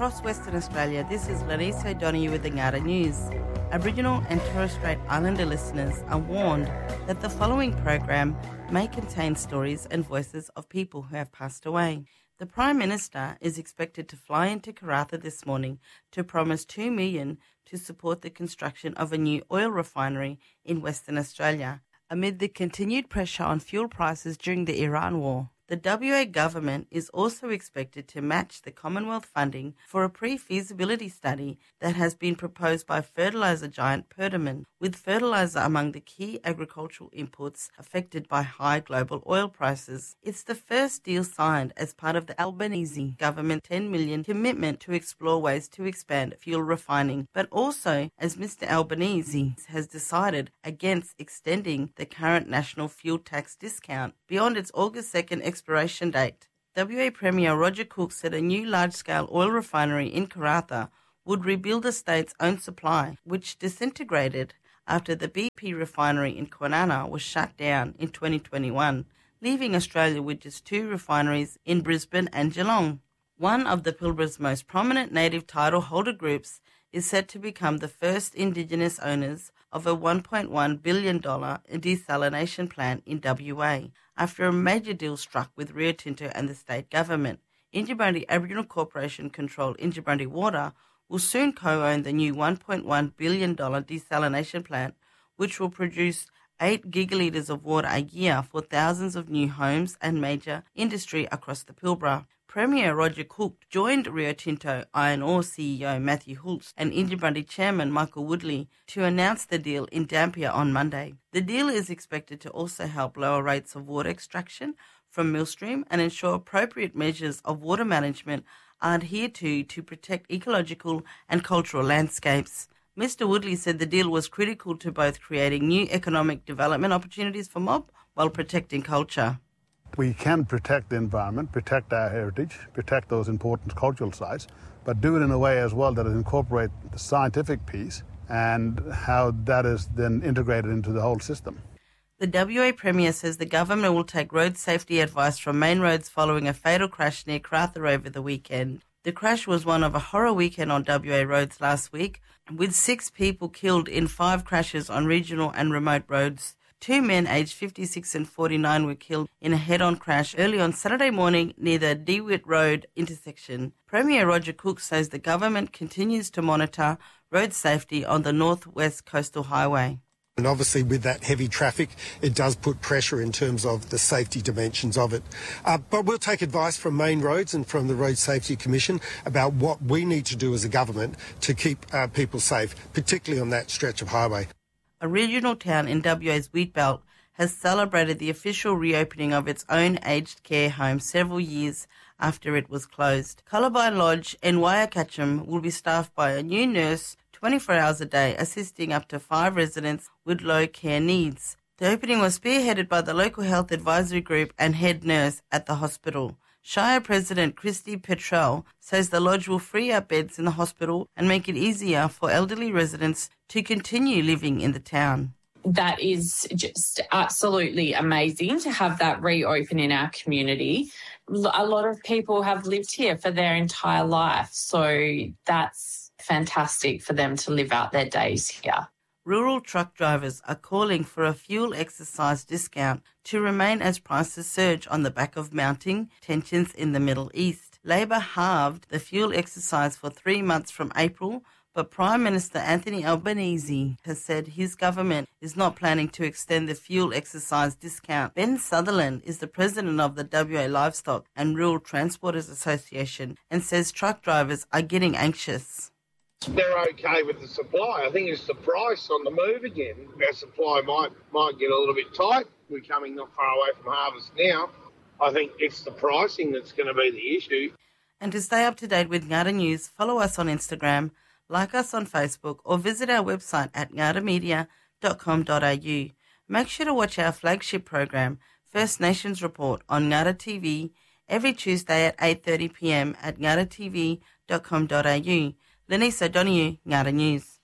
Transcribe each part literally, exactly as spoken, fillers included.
Across Western Australia, this is Larissa O'Donoghue with the Ngara News. Aboriginal and Torres Strait Islander listeners are warned that the following program may contain stories and voices of people who have passed away. The Prime Minister is expected to fly into Karratha this morning to promise two million dollars to support the construction of a new oil refinery in Western Australia, amid the continued pressure on fuel prices during the Iran war. The W A government is also expected to match the Commonwealth funding for a pre-feasibility study that has been proposed by fertiliser giant Perdaman, with fertiliser among the key agricultural inputs affected by high global oil prices. It's the first deal signed as part of the Albanese government ten million dollars commitment to explore ways to expand fuel refining, but also as Mister Albanese has decided against extending the current national fuel tax discount beyond its August second expiration date. W A Premier Roger Cook said a new large-scale oil refinery in Karratha would rebuild the state's own supply, which disintegrated after the B P refinery in Kwinana was shut down in twenty twenty-one, leaving Australia with just two refineries in Brisbane and Geelong. One of the Pilbara's most prominent native title holder groups is said to become the first Indigenous owners of a one point one billion dollars desalination plant in W A, after a major deal struck with Rio Tinto and the state government. Injibandi Aboriginal Corporation-controlled Injibandi Water will soon co-own the new one point one billion dollars desalination plant, which will produce eight gigalitres of water a year for thousands of new homes and major industry across the Pilbara. Premier Roger Cook joined Rio Tinto Iron Ore C E O Matthew Hulst and Injibandi Chairman Michael Woodley to announce the deal in Dampier on Monday. The deal is expected to also help lower rates of water extraction from Millstream and ensure appropriate measures of water management are adhered to to protect ecological and cultural landscapes. Mister Woodley said the deal was critical to both creating new economic development opportunities for Mob while protecting culture. We can protect the environment, protect our heritage, protect those important cultural sites, but do it in a way as well that it incorporates the scientific piece and how that is then integrated into the whole system. The W A Premier says the government will take road safety advice from Main Roads following a fatal crash near Karratha over the weekend. The crash was one of a horror weekend on W A roads last week, with six people killed in five crashes on regional and remote roads. Two men aged fifty-six and forty-nine were killed in a head-on crash early on Saturday morning near the DeWitt Road intersection. Premier Roger Cook says the government continues to monitor road safety on the Northwest Coastal Highway. And obviously with that heavy traffic, it does put pressure in terms of the safety dimensions of it. Uh, but we'll take advice from Main Roads and from the Road Safety Commission about what we need to do as a government to keep uh, people safe, particularly on that stretch of highway. A regional town in W A's Wheatbelt has celebrated the official reopening of its own aged care home several years after it was closed. Columbine Lodge in Wyakatchum will be staffed by a new nurse twenty-four hours a day, assisting up to five residents with low care needs. The opening was spearheaded by the local health advisory group and head nurse at the hospital. Shire President Christy Petrel says the lodge will free up beds in the hospital and make it easier for elderly residents to continue living in the town. That is just absolutely amazing to have that reopen in our community. A lot of people have lived here for their entire life, so that's fantastic for them to live out their days here. Rural truck drivers are calling for a fuel exercise discount to remain as prices surge on the back of mounting tensions in the Middle East. Labor halved the fuel exercise for three months from April, but Prime Minister Anthony Albanese has said his government is not planning to extend the fuel exercise discount. Ben Sutherland is the president of the W A Livestock and Rural Transporters Association and says truck drivers are getting anxious. They're okay with the supply. I think it's the price on the move again. Our supply might might get a little bit tight. We're coming not far away from harvest now. I think it's the pricing that's going to be the issue. And to stay up to date with Ngara News, follow us on Instagram, like us on Facebook, or visit our website at ngara media dot com dot a u. Make sure to watch our flagship program, First Nations Report, on Ngara T V every Tuesday at eight thirty p m at ngara t v dot com dot a u. Larissa O'Donoghue, Ngara News.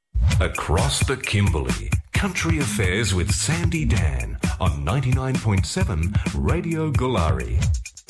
Across the Kimberley, Country Affairs with Sandy Dan on ninety-nine point seven Radio Gulari.